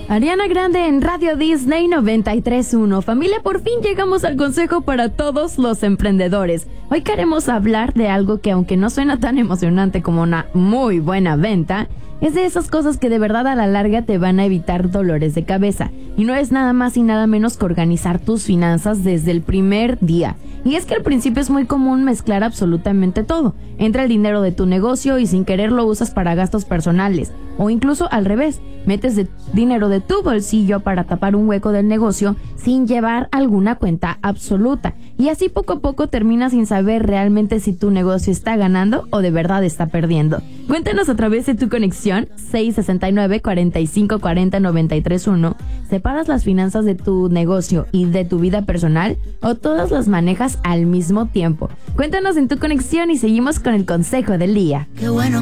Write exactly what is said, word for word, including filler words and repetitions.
Ariana Grande en Radio Disney noventa y tres punto uno. Familia, por fin llegamos al consejo para todos los emprendedores. Hoy queremos hablar de algo que, aunque no suena tan emocionante como una muy buena venta, es de esas cosas que de verdad a la larga te van a evitar dolores de cabeza. Y no es nada más y nada menos que organizar tus finanzas desde el primer día. Y es que al principio es muy común mezclar absolutamente todo. Entra el dinero de tu negocio y sin querer lo usas para gastos personales. O incluso al revés, metes de dinero de tu bolsillo para tapar un hueco del negocio sin llevar alguna cuenta absoluta. Y así poco a poco terminas sin saber realmente si tu negocio está ganando o de verdad está perdiendo. Cuéntanos a través de tu conexión seis sesenta y nueve, cuarenta y cinco, cuarenta, noventa y tres uno. ¿Separas las finanzas de tu negocio y de tu vida personal o todas las manejas al mismo tiempo? Cuéntanos en tu conexión y seguimos con el consejo del día. Qué bueno